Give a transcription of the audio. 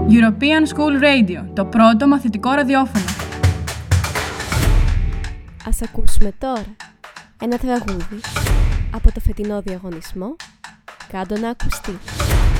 European School Radio, το πρώτο μαθητικό ραδιόφωνο. Ας ακούσουμε τώρα ένα τραγούδι από το φετινό διαγωνισμό «Κάντο να ακουστεί».